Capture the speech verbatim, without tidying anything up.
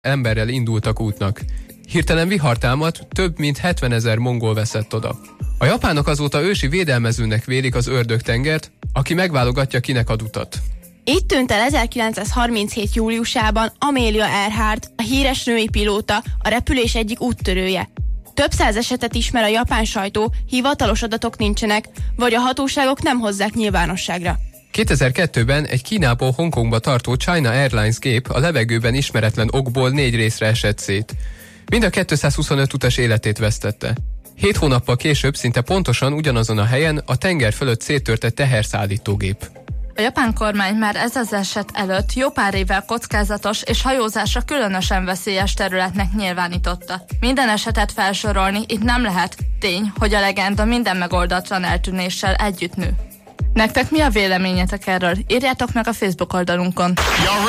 emberrel indultak útnak. Hirtelen vihar támadt, több mint hetvenezer mongol veszett oda. A japánok azóta ősi védelmezőnek vélik az Ördög-tengert, aki megválogatja, kinek ad utat. Itt tűnt el ezerkilencszázharminchét júliusában Amelia Earhart, a híres női pilóta, a repülés egyik úttörője. Több száz esetet ismer a japán sajtó, hivatalos adatok nincsenek, vagy a hatóságok nem hozzák nyilvánosságra. kétezer-kettőben egy Kínából Hongkongba tartó China Airlines gép a levegőben ismeretlen okból négy részre esett szét. Mind a kétszázhuszonöt utas életét vesztette. Hét hónappal később szinte pontosan ugyanazon a helyen a tenger fölött széttört egy teherszállítógép. A japán kormány már ez az eset előtt jó pár évvel kockázatos és hajózásra különösen veszélyes területnek nyilvánította. Minden esetet felsorolni itt nem lehet, tény, hogy a legenda minden megoldatlan eltűnéssel együtt nő. Nektek mi a véleményetek erről? Írjátok meg a Facebook oldalunkon.